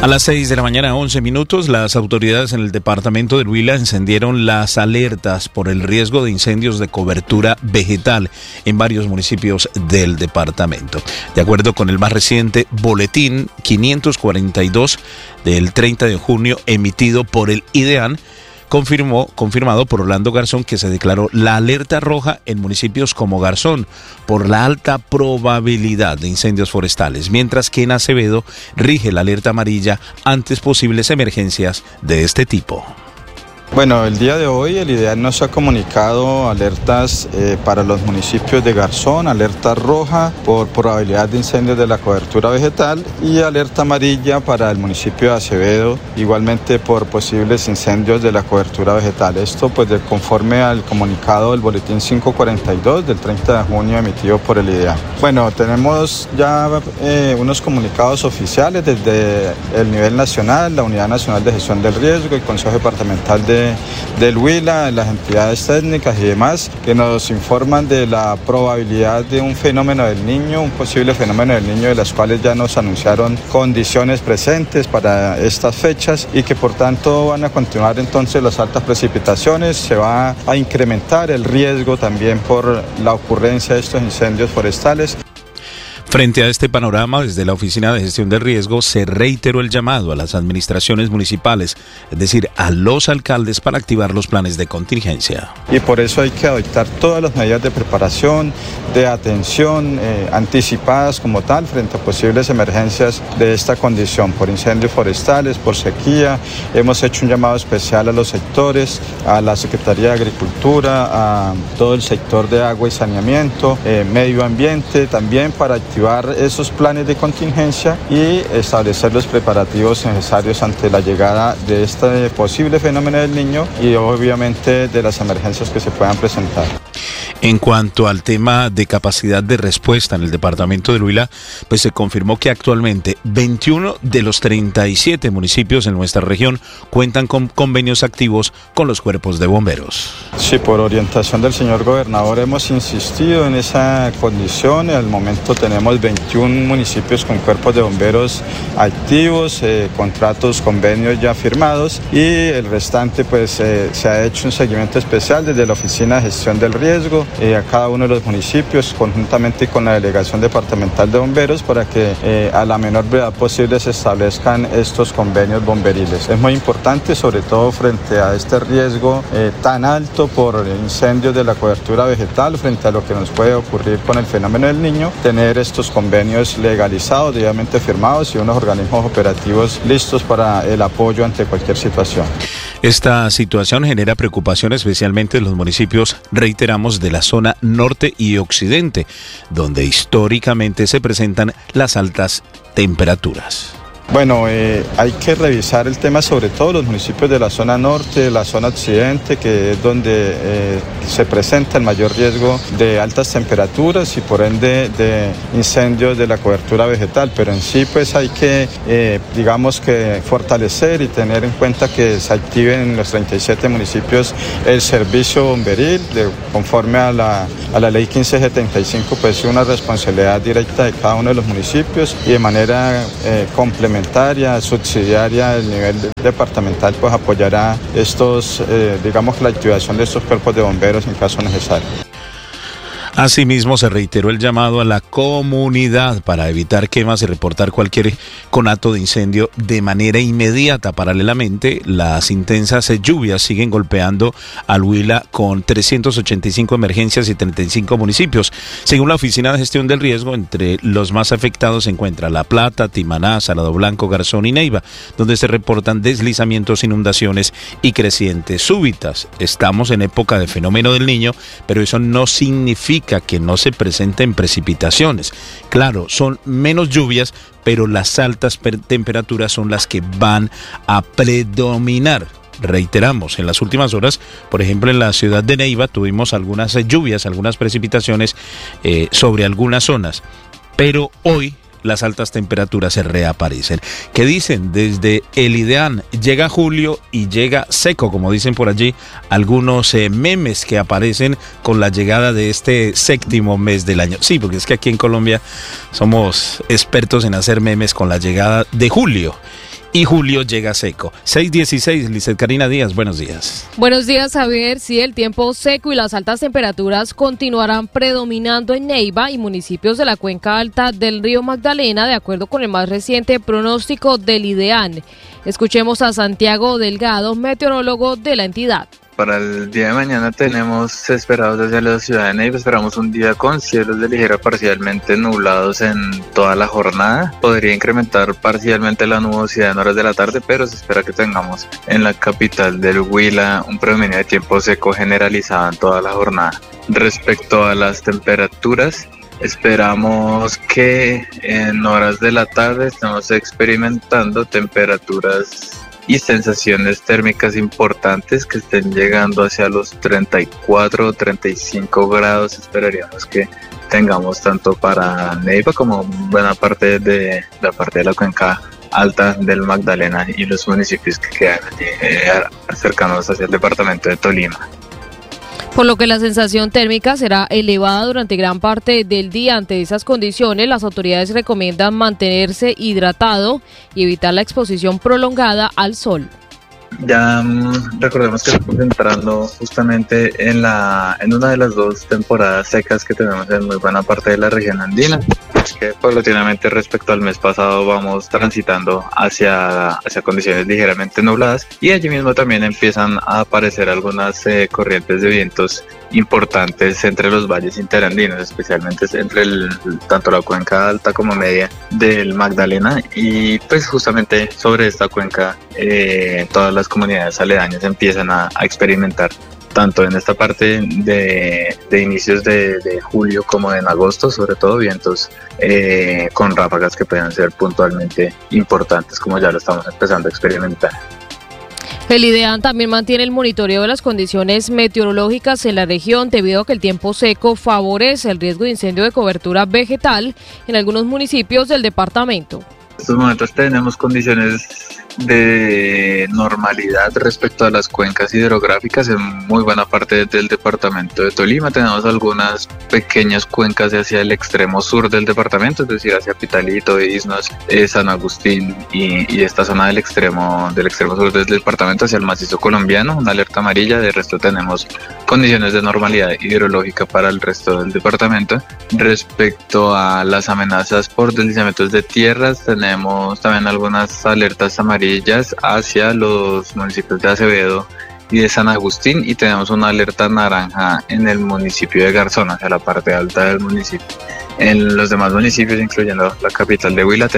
A las 6 de la mañana, 11 minutos, las autoridades en el departamento del Huila encendieron las alertas por el riesgo de incendios de cobertura vegetal en varios municipios del departamento. De acuerdo con el más reciente boletín 542 del 30 de junio emitido por el IDEAN, confirmado por Orlando Garzón, que se declaró la alerta roja en municipios como Garzón por la alta probabilidad de incendios forestales, mientras que en Acevedo rige la alerta amarilla ante posibles emergencias de este tipo. Bueno, el día de hoy el IDEAN nos ha comunicado alertas para los municipios de Garzón, alerta roja por probabilidad de incendios de la cobertura vegetal y alerta amarilla para el municipio de Acevedo, igualmente por posibles incendios de la cobertura vegetal. Esto pues conforme al comunicado del boletín 542 del 30 de junio emitido por el IDEAN. Bueno, tenemos ya unos comunicados oficiales desde el nivel nacional, la Unidad Nacional de Gestión del Riesgo, el Consejo Departamental del Huila, las entidades técnicas y demás, que nos informan de la probabilidad de un fenómeno del Niño, un posible fenómeno del Niño, de las cuales ya nos anunciaron condiciones presentes para estas fechas y que por tanto van a continuar entonces las altas precipitaciones, se va a incrementar el riesgo también por la ocurrencia de estos incendios forestales. Frente a este panorama, desde la Oficina de Gestión del Riesgo se reiteró el llamado a las administraciones municipales, es decir, a los alcaldes para activar los planes de contingencia. Y por eso hay que adoptar todas las medidas de preparación, de atención anticipadas como tal frente a posibles emergencias de esta condición, por incendios forestales, por sequía. Hemos hecho un llamado especial a los sectores, a la Secretaría de Agricultura, a todo el sector de agua y saneamiento, medio ambiente, también para activar esos planes de contingencia y establecer los preparativos necesarios ante la llegada de este posible fenómeno del Niño y obviamente de las emergencias que se puedan presentar. En cuanto al tema de capacidad de respuesta en el departamento del Huila, pues se confirmó que actualmente 21 de los 37 municipios en nuestra región cuentan con convenios activos con los cuerpos de bomberos. Sí, por orientación del señor gobernador hemos insistido en esa condición. Al momento tenemos 21 municipios con cuerpos de bomberos activos, contratos, convenios ya firmados y el restante pues se ha hecho un seguimiento especial desde la Oficina de Gestión del Riesgo a cada uno de los municipios conjuntamente con la Delegación Departamental de Bomberos para que a la menor brevedad posible se establezcan estos convenios bomberiles. Es muy importante, sobre todo frente a este riesgo tan alto por incendios de la cobertura vegetal, frente a lo que nos puede ocurrir con el fenómeno del Niño, tener estos convenios legalizados, debidamente firmados y unos organismos operativos listos para el apoyo ante cualquier situación. Esta situación genera preocupación especialmente en los municipios, reiteramos, de la zona norte y occidente, donde históricamente se presentan las altas temperaturas. Bueno, hay que revisar el tema sobre todo los municipios de la zona norte, la zona occidente, que es donde se presenta el mayor riesgo de altas temperaturas y por ende de incendios de la cobertura vegetal, pero en sí pues hay que, digamos que fortalecer y tener en cuenta que se activen en los 37 municipios el servicio bomberil, conforme a la ley 1575, pues es una responsabilidad directa de cada uno de los municipios y de manera complementaria, subsidiaria, el nivel departamental pues apoyará digamos la activación de estos cuerpos de bomberos en caso necesario. Asimismo, se reiteró el llamado a la comunidad para evitar quemas y reportar cualquier conato de incendio de manera inmediata. Paralelamente, las intensas lluvias siguen golpeando al Huila con 385 emergencias y 35 municipios. Según la Oficina de Gestión del Riesgo, entre los más afectados se encuentra La Plata, Timaná, Salado Blanco, Garzón y Neiva, donde se reportan deslizamientos, inundaciones y crecientes súbitas. Estamos en época de fenómeno del Niño, pero eso no significa que no se presenten precipitaciones. Claro, son menos lluvias, pero las altas temperaturas son las que van a predominar. Reiteramos, en las últimas horas, por ejemplo, en la ciudad de Neiva tuvimos algunas lluvias, algunas precipitaciones sobre algunas zonas, pero hoy las altas temperaturas se reaparecen. ¿Qué dicen? Desde el IDEAN llega julio y llega seco, como dicen por allí algunos memes que aparecen con la llegada de este séptimo mes del año. Sí, porque es que aquí en Colombia somos expertos en hacer memes con la llegada de julio y julio llega seco. 6:16, Lizeth Karina Díaz, buenos días. Buenos días, Javier. Sí, el tiempo seco y las altas temperaturas continuarán predominando en Neiva y municipios de la cuenca alta del río Magdalena, de acuerdo con el más reciente pronóstico del IDEAN. Escuchemos a Santiago Delgado, meteorólogo de la entidad. Para el día de mañana tenemos esperados desde la ciudad de Neiva, esperamos un día con cielos de ligera parcialmente nublados en toda la jornada. Podría incrementar parcialmente la nubosidad en horas de la tarde, pero se espera que tengamos en la capital del Huila un predominio de tiempo seco generalizado en toda la jornada. Respecto a las temperaturas, esperamos que en horas de la tarde estemos experimentando temperaturas y sensaciones térmicas importantes que estén llegando hacia los 34 o 35 grados. Esperaríamos que tengamos tanto para Neiva como buena parte de la cuenca alta del Magdalena y los municipios que quedan cercanos hacia el departamento de Tolima. Por lo que la sensación térmica será elevada durante gran parte del día. Ante esas condiciones, las autoridades recomiendan mantenerse hidratado y evitar la exposición prolongada al sol. Ya recordemos que estamos entrando justamente en una de las dos temporadas secas que tenemos en muy buena parte de la región andina, que paulatinamente respecto al mes pasado vamos transitando hacia condiciones ligeramente nubladas, y allí mismo también empiezan a aparecer algunas corrientes de vientos importantes entre los valles interandinos, especialmente entre tanto la cuenca alta como media del Magdalena, y pues justamente sobre esta cuenca todas las comunidades aledañas empiezan a experimentar tanto en esta parte de inicios de julio como en agosto, sobre todo vientos con ráfagas que puedan ser puntualmente importantes, como ya lo estamos empezando a experimentar. El IDEAN también mantiene el monitoreo de las condiciones meteorológicas en la región, debido a que el tiempo seco favorece el riesgo de incendio de cobertura vegetal en algunos municipios del departamento. En estos momentos tenemos condiciones de normalidad respecto a las cuencas hidrográficas en muy buena parte del departamento de Tolima. Tenemos algunas pequeñas cuencas hacia el extremo sur del departamento, es decir, hacia Pitalito, Isnos, San Agustín y esta zona del extremo sur del departamento hacia el macizo colombiano, una alerta amarilla. De resto tenemos condiciones de normalidad hidrológica para el resto del departamento. Respecto a las amenazas por deslizamientos de tierras, tenemos también algunas alertas amarillas hacia los municipios de Acevedo y de San Agustín, y tenemos una alerta naranja en el municipio de Garzón, hacia la parte alta del municipio. En los demás municipios, incluyendo la capital de Huila,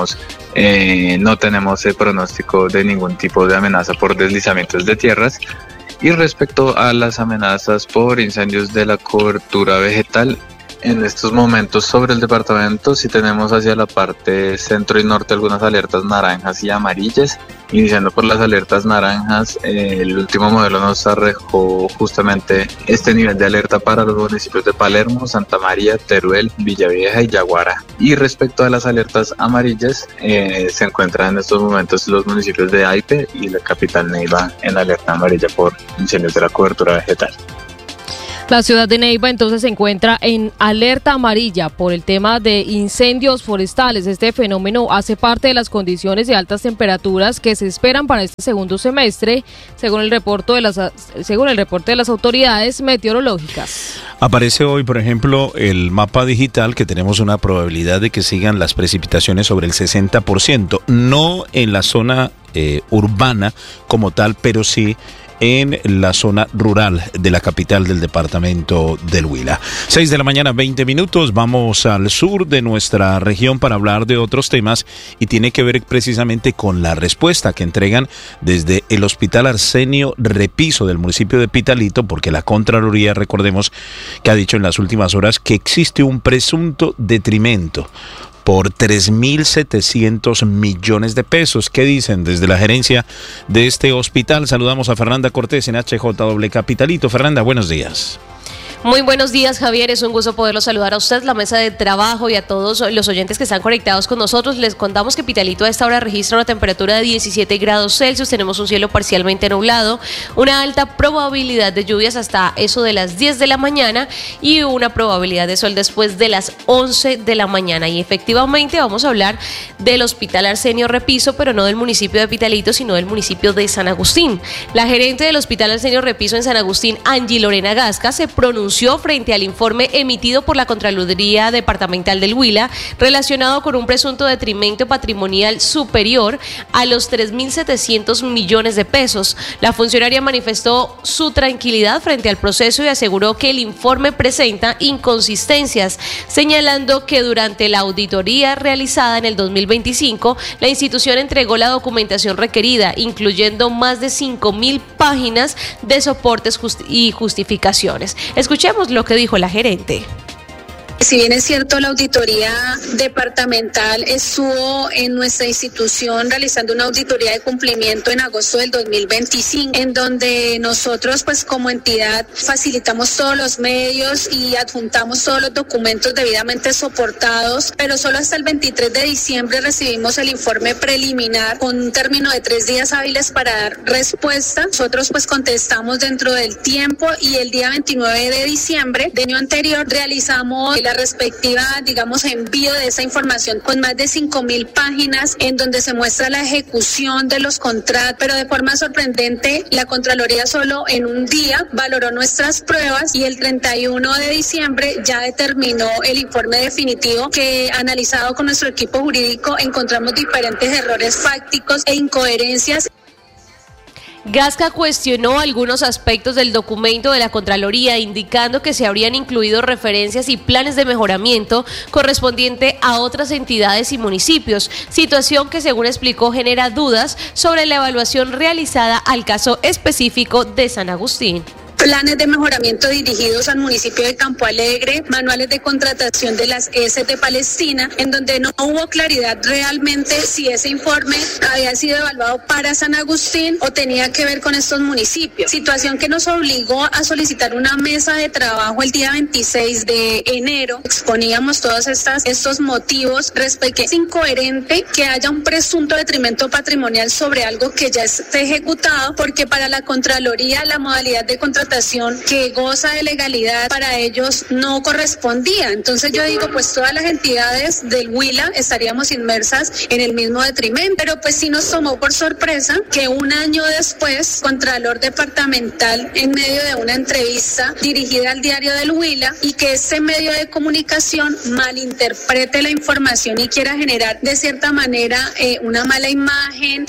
no tenemos el pronóstico de ningún tipo de amenaza por deslizamientos de tierras. Y respecto a las amenazas por incendios de la cobertura vegetal, en estos momentos sobre el departamento sí tenemos hacia la parte centro y norte algunas alertas naranjas y amarillas. Iniciando por las alertas naranjas, el último modelo nos arrojó justamente este nivel de alerta para los municipios de Palermo, Santa María, Teruel, Villavieja y Yaguara. Y respecto a las alertas amarillas, se encuentran en estos momentos los municipios de Aipe y la capital Neiva en alerta amarilla por incendios de la cobertura vegetal. La ciudad de Neiva entonces se encuentra en alerta amarilla por el tema de incendios forestales. Este fenómeno hace parte de las condiciones de altas temperaturas que se esperan para este segundo semestre, según el reporte de las autoridades meteorológicas. Aparece hoy, por ejemplo, el mapa digital, que tenemos una probabilidad de que sigan las precipitaciones sobre el 60%, no en la zona urbana como tal, pero sí en la zona rural de la capital del departamento del Huila. 6:20 a.m. Vamos al sur de nuestra región para hablar de otros temas, y tiene que ver precisamente con la respuesta que entregan desde el Hospital Arsenio Repiso del municipio de Pitalito, porque la Contraloría, recordemos, que ha dicho en las últimas horas que existe un presunto detrimento por 3.700 millones de pesos. ¿Qué dicen desde la gerencia de este hospital? Saludamos a Fernanda Cortés en HJW Capitalito. Fernanda, buenos días. Muy buenos días, Javier, es un gusto poderlo saludar a usted, la mesa de trabajo y a todos los oyentes que están conectados con nosotros. Les contamos que Pitalito a esta hora registra una temperatura de 17 grados Celsius, tenemos un cielo parcialmente nublado, una alta probabilidad de lluvias hasta eso de las 10 de la mañana y una probabilidad de sol después de las 11 de la mañana. Y efectivamente vamos a hablar del Hospital Arsenio Repiso, pero no del municipio de Pitalito, sino del municipio de San Agustín. La gerente del Hospital Arsenio Repiso en San Agustín, Angie Lorena Gasca, se pronunció frente al informe emitido por la Contraloría Departamental del Huila relacionado con un presunto detrimento patrimonial superior a los 3.700 millones de pesos. La funcionaria manifestó su tranquilidad frente al proceso y aseguró que el informe presenta inconsistencias, señalando que durante la auditoría realizada en el 2025, la institución entregó la documentación requerida, incluyendo más de 5.000 páginas de soportes y justificaciones. Escuchemos lo que dijo la gerente. Si bien es cierto, la auditoría departamental estuvo en nuestra institución realizando una auditoría de cumplimiento en agosto del 2025, en donde nosotros pues como entidad facilitamos todos los medios y adjuntamos todos los documentos debidamente soportados, pero solo hasta el 23 de diciembre recibimos el informe preliminar con un término de 3 días hábiles para dar respuesta. Nosotros pues contestamos dentro del tiempo y el día 29 de diciembre del año anterior realizamos la respectiva, envío de esa información con más de 5.000 páginas en donde se muestra la ejecución de los contratos, pero de forma sorprendente la Contraloría solo en un día valoró nuestras pruebas y el 31 de diciembre ya determinó el informe definitivo que, analizado con nuestro equipo jurídico, encontramos diferentes errores fácticos e incoherencias. Gasca cuestionó algunos aspectos del documento de la Contraloría, indicando que se habrían incluido referencias y planes de mejoramiento correspondiente a otras entidades y municipios, situación que, según explicó, genera dudas sobre la evaluación realizada al caso específico de San Agustín. Planes de mejoramiento dirigidos al municipio de Campo Alegre, manuales de contratación de las ES de Palestina, en donde no hubo claridad realmente si ese informe había sido evaluado para San Agustín o tenía que ver con estos municipios. Situación que nos obligó a solicitar una mesa de trabajo el día 26 de enero. Exponíamos todos estos motivos respecto a que es incoherente que haya un presunto detrimento patrimonial sobre algo que ya esté ejecutado, porque para la Contraloría la modalidad de contratación que goza de legalidad para ellos no correspondía. Entonces yo digo, pues todas las entidades del Huila estaríamos inmersas en el mismo detrimento, pero pues sí nos tomó por sorpresa que un año después, Contralor Departamental, en medio de una entrevista dirigida al Diario del Huila, y que este medio de comunicación malinterprete la información y quiera generar de cierta manera una mala imagen.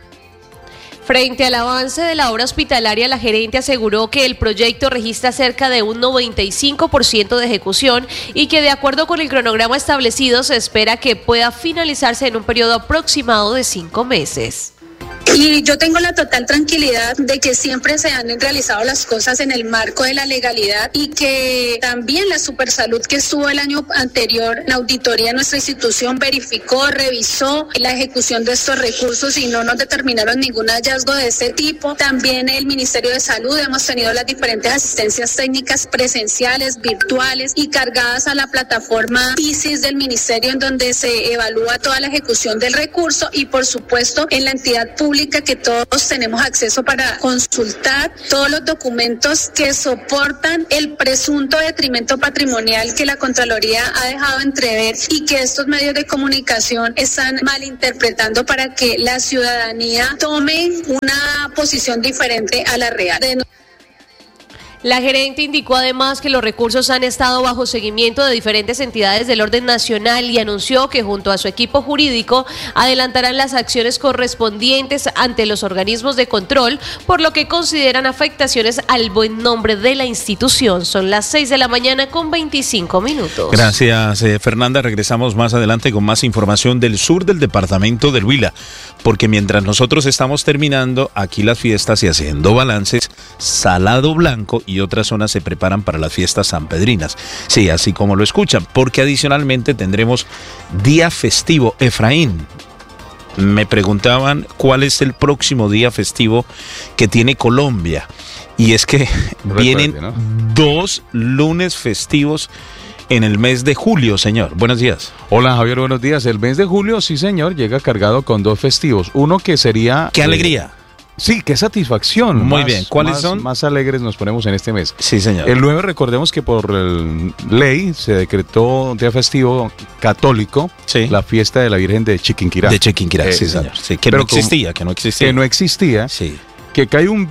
Frente al avance de la obra hospitalaria, la gerente aseguró que el proyecto registra cerca de un 95% de ejecución y que, de acuerdo con el cronograma establecido, se espera que pueda finalizarse en un periodo aproximado de 5 meses. Y yo tengo la total tranquilidad de que siempre se han realizado las cosas en el marco de la legalidad y que también la Supersalud, que estuvo el año anterior en auditoría de nuestra institución, verificó, revisó la ejecución de estos recursos y no nos determinaron ningún hallazgo de ese tipo. También el Ministerio de Salud hemos tenido las diferentes asistencias técnicas presenciales, virtuales y cargadas a la plataforma PISIS del Ministerio, en donde se evalúa toda la ejecución del recurso, y por supuesto en la entidad pública que todos tenemos acceso para consultar todos los documentos que soportan el presunto detrimento patrimonial que la Contraloría ha dejado entrever y que estos medios de comunicación están malinterpretando para que la ciudadanía tome una posición diferente a la real. La gerente indicó además que los recursos han estado bajo seguimiento de diferentes entidades del orden nacional y anunció que junto a su equipo jurídico adelantarán las acciones correspondientes ante los organismos de control, por lo que consideran afectaciones al buen nombre de la institución. Son las 6 de la mañana con 25 minutos. Gracias, Fernanda. Regresamos más adelante con más información del sur del departamento del Huila, porque mientras nosotros estamos terminando aquí las fiestas y haciendo balances, Salado Blanco y otras zonas se preparan para las fiestas sanpedrinas. Sí, así como lo escuchan, porque adicionalmente tendremos día festivo Efraín. me preguntaban cuál es el próximo día festivo que tiene Colombia. Y es que vienen 2 lunes festivos en el mes de julio, señor. Buenos días. Hola, Javier, buenos días. El mes de julio, sí, señor, llega cargado con 2 festivos. Uno que sería... ¡Qué alegría! Sí, qué satisfacción. Muy bien. ¿Cuáles son? Más alegres nos ponemos en este mes. Sí, señor. El 9, recordemos que por ley se decretó un día festivo católico, sí, la fiesta de la Virgen de Chiquinquirá. De Chiquinquirá, sí, señor. Sí, que no existía. Que no existía. Sí. Que cae un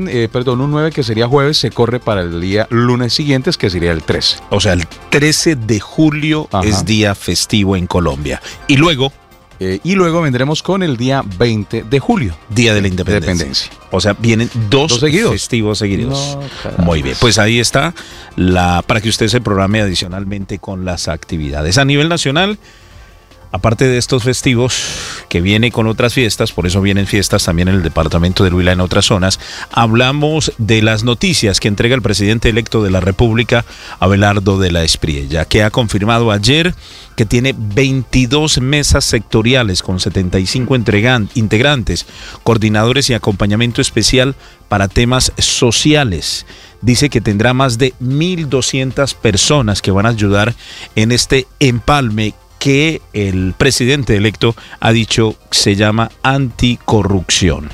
9 que sería jueves, se corre para el día lunes siguientes, que sería el 13. O sea, el 13 de julio es día festivo en Colombia. Y luego vendremos con el día 20 de julio. Día de la Independencia. O sea, vienen 2 festivos seguidos. No, muy bien, pues ahí está para que usted se programe adicionalmente con las actividades. A nivel nacional, aparte de estos festivos que viene con otras fiestas, por eso vienen fiestas también en el departamento del Huila, en otras zonas, hablamos de las noticias que entrega el presidente electo de la República, Abelardo de la Espriella, que ha confirmado ayer que tiene 22 mesas sectoriales con 75 integrantes, coordinadores y acompañamiento especial para temas sociales. Dice que tendrá más de 1.200 personas que van a ayudar en este empalme que el presidente electo ha dicho se llama anticorrupción.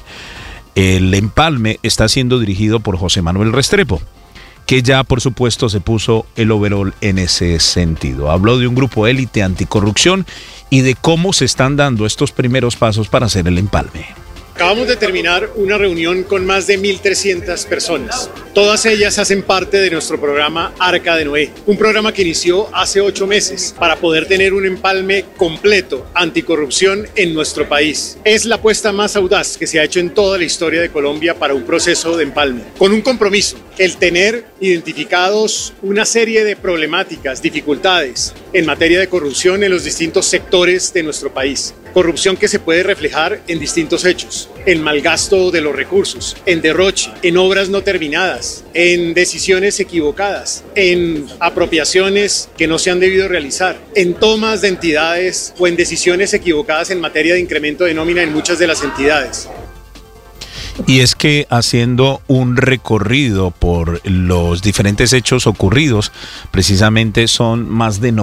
El empalme está siendo dirigido por José Manuel Restrepo, que ya por supuesto se puso el overol en ese sentido. Habló de un grupo élite anticorrupción y de cómo se están dando estos primeros pasos para hacer el empalme. Acabamos de terminar una reunión con más de 1.300 personas. Todas ellas hacen parte de nuestro programa Arca de Noé, un programa que inició hace 8 meses para poder tener un empalme completo anticorrupción en nuestro país. Es la apuesta más audaz que se ha hecho en toda la historia de Colombia para un proceso de empalme, con un compromiso, el tener identificados una serie de problemáticas, dificultades en materia de corrupción en los distintos sectores de nuestro país. Corrupción que se puede reflejar en distintos hechos, en malgasto de los recursos, en derroche, en obras no terminadas, en decisiones equivocadas, en apropiaciones que no se han debido realizar, en tomas de entidades o en decisiones equivocadas en materia de incremento de nómina en muchas de las entidades. Y es que haciendo un recorrido por los diferentes hechos ocurridos, precisamente son más de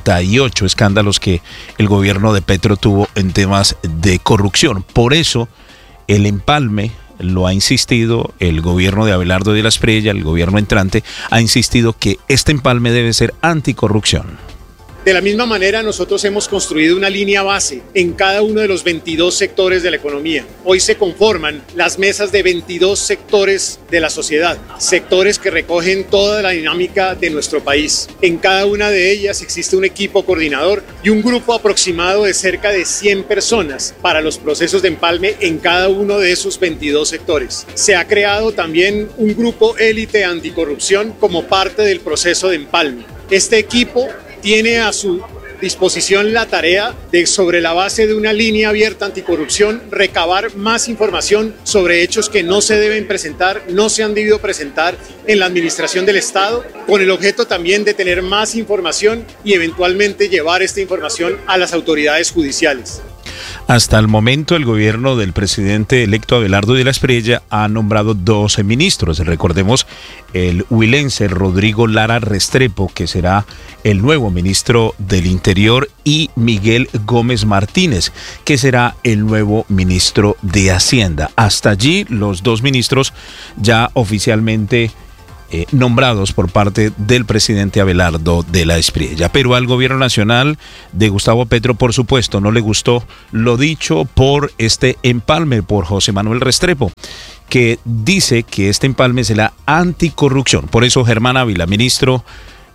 98 escándalos que el gobierno de Petro tuvo en temas de corrupción. Por eso el empalme, lo ha insistido el gobierno de Abelardo de la Espriella, el gobierno entrante, ha insistido que este empalme debe ser anticorrupción. De la misma manera, nosotros hemos construido una línea base en cada uno de los 22 sectores de la economía. Hoy se conforman las mesas de 22 sectores de la sociedad, sectores que recogen toda la dinámica de nuestro país. En cada una de ellas existe un equipo coordinador y un grupo aproximado de cerca de 100 personas para los procesos de empalme en cada uno de esos 22 sectores. Se ha creado también un grupo élite anticorrupción como parte del proceso de empalme. Este equipo tiene a su disposición la tarea de, sobre la base de una línea abierta anticorrupción, recabar más información sobre hechos que no se deben presentar, no se han debido presentar en la administración del Estado, con el objeto también de tener más información y eventualmente llevar esta información a las autoridades judiciales. Hasta el momento, el gobierno del presidente electo Abelardo de la Espriella ha nombrado 12 ministros. Recordemos el huilense Rodrigo Lara Restrepo, que será el nuevo ministro del Interior, y Miguel Gómez Martínez, que será el nuevo ministro de Hacienda. Hasta allí, los 2 ministros ya oficialmente nombrados por parte del presidente Abelardo de la Espriella. Pero al gobierno nacional de Gustavo Petro, por supuesto, no le gustó lo dicho por este empalme por José Manuel Restrepo, que dice que este empalme será anticorrupción. Por eso Germán Ávila, ministro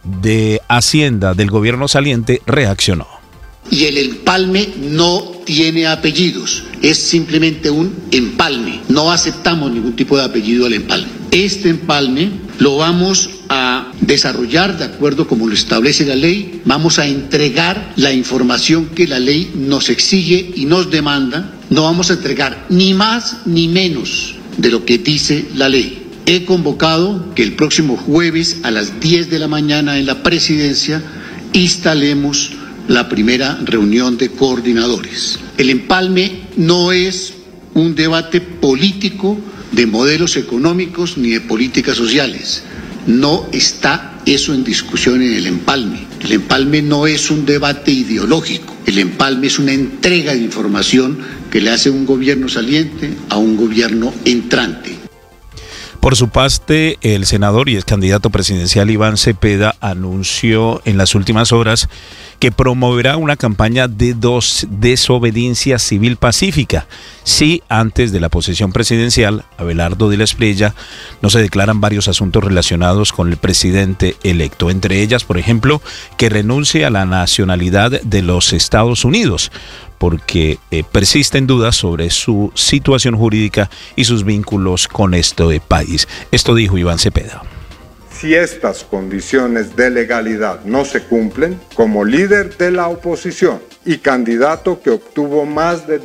de Hacienda del gobierno saliente, reaccionó. Y el empalme no tiene apellidos, es simplemente un empalme. No aceptamos ningún tipo de apellido al empalme. Este empalme lo vamos a desarrollar de acuerdo como lo establece la ley. Vamos a entregar la información que la ley nos exige y nos demanda. No vamos a entregar ni más ni menos de lo que dice la ley. He convocado que el próximo jueves a las 10 de la mañana en la presidencia instalemos la primera reunión de coordinadores. El empalme no es un debate político de modelos económicos ni de políticas sociales. No está eso en discusión en el empalme. El empalme no es un debate ideológico. El empalme es una entrega de información que le hace un gobierno saliente a un gobierno entrante. Por su parte, el senador y ex candidato presidencial Iván Cepeda anunció en las últimas horas que promoverá una campaña de desobediencia civil pacífica si antes de la posesión presidencial, Abelardo de la Espriella, no se declaran varios asuntos relacionados con el presidente electo. Entre ellas, por ejemplo, que renuncie a la nacionalidad de los Estados Unidos, porque persisten dudas sobre su situación jurídica y sus vínculos con este país. Esto dijo Iván Cepeda. Si estas condiciones de legalidad no se cumplen, como líder de la oposición y candidato que obtuvo más de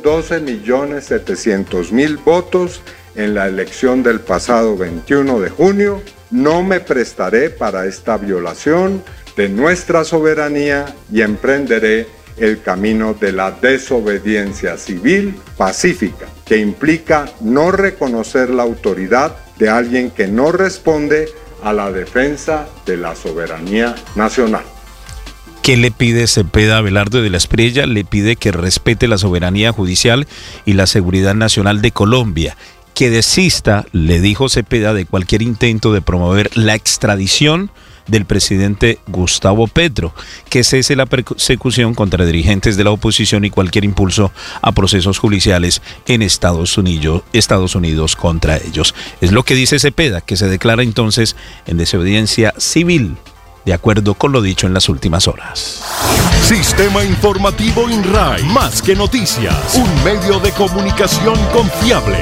12.700.000 votos en la elección del pasado 21 de junio, no me prestaré para esta violación de nuestra soberanía y emprenderé el camino de la desobediencia civil pacífica, que implica no reconocer la autoridad de alguien que no responde a la defensa de la soberanía nacional. ¿Qué le pide Cepeda a Abelardo de la Espriella? Le pide que respete la soberanía judicial y la seguridad nacional de Colombia, que desista, le dijo Cepeda, de cualquier intento de promover la extradición del presidente Gustavo Petro, que cese la persecución contra dirigentes de la oposición y cualquier impulso a procesos judiciales en Estados Unidos contra ellos. Es lo que dice Cepeda, que se declara entonces en desobediencia civil, de acuerdo con lo dicho en las últimas horas. Sistema Informativo INRAI, más que noticias, un medio de comunicación confiable.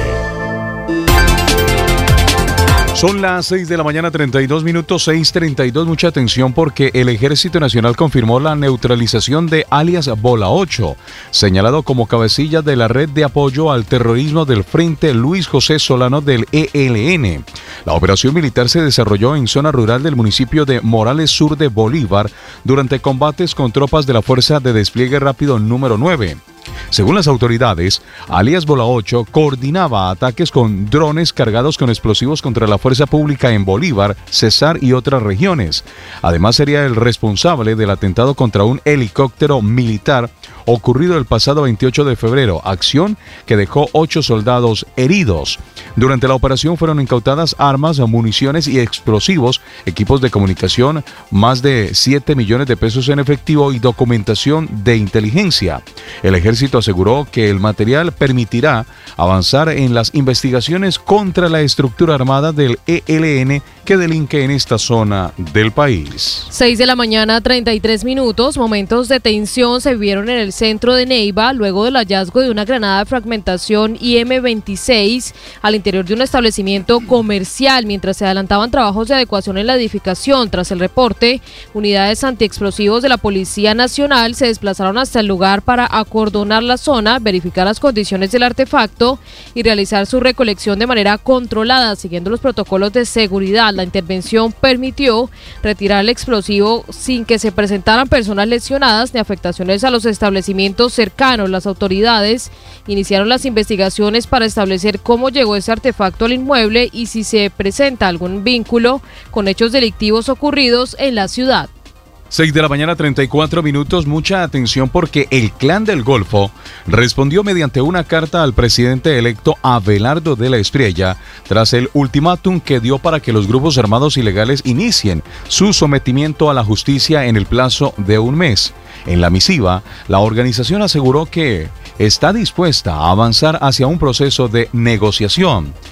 Son las 6 de la mañana, 32 minutos, 6:32. Mucha atención porque el Ejército Nacional confirmó la neutralización de alias Bola 8, señalado como cabecilla de la red de apoyo al terrorismo del Frente Luis José Solano del ELN. La operación militar se desarrolló en zona rural del municipio de Morales Sur de Bolívar durante combates con tropas de la Fuerza de Despliegue Rápido número 9. Según las autoridades, alias Bola 8 coordinaba ataques con drones cargados con explosivos contra la fuerza pública en Bolívar, Cesar y otras regiones. Además, sería el responsable del atentado contra un helicóptero militar ocurrido el pasado 28 de febrero, acción que dejó 8 soldados heridos. Durante la operación fueron incautadas armas, municiones y explosivos, equipos de comunicación, más de 7 millones de pesos en efectivo y documentación de inteligencia. El ejército aseguró que el material permitirá avanzar en las investigaciones contra la estructura armada del ELN que delinque en esta zona del país. 6 de la mañana, 33 minutos. Momentos de tensión se vivieron en el centro de Neiva luego del hallazgo de una granada de fragmentación IM-26 al interior de un establecimiento comercial mientras se adelantaban trabajos de adecuación en la edificación. Tras el reporte, unidades antiexplosivos de la Policía Nacional se desplazaron hasta el lugar para acordonar la zona, verificar las condiciones del artefacto y realizar su recolección de manera controlada, siguiendo los protocolos de seguridad. La intervención permitió retirar el explosivo sin que se presentaran personas lesionadas ni afectaciones a los establecimientos cercanos. Las autoridades iniciaron las investigaciones para establecer cómo llegó ese artefacto al inmueble y si se presenta algún vínculo con hechos delictivos ocurridos en la ciudad. 6 de la mañana, 34 minutos. Mucha atención porque el Clan del Golfo respondió mediante una carta al presidente electo Abelardo de la Espriella tras el ultimátum que dio para que los grupos armados ilegales inicien su sometimiento a la justicia en el plazo de un mes. En la misiva, la organización aseguró que está dispuesta a avanzar hacia un proceso de negociación.